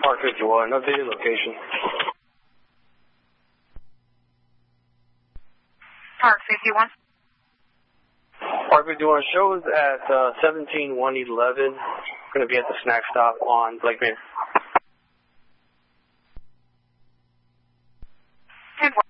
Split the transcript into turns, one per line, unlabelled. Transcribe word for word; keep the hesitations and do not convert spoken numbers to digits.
Park fifty-one, updated location.
Park fifty-one.
Park fifty-one shows at uh, seventeen one eleven. Going to be at the snack stop on Blake Manor.
ten four.